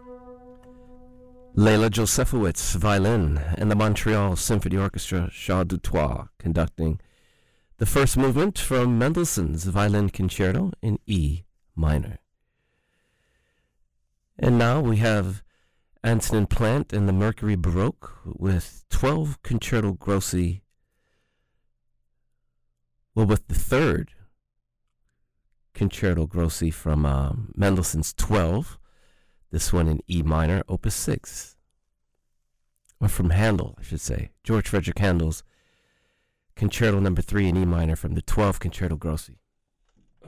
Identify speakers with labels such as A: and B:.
A: Leila Josefowitz, violin, and the Montreal Symphony Orchestra, Charles Dutoit, conducting the first movement from Mendelssohn's Violin Concerto in E minor. And now we have Antonin Plant and the Mercury Baroque with 12 Concerto Grossi, with the third Concerto Grossi from Mendelssohn's 12, this one in E minor, Opus 6. Or from Handel, I should say. George Frederick Handel's Concerto No. 3 in E minor from the 12 Concerto Grossi.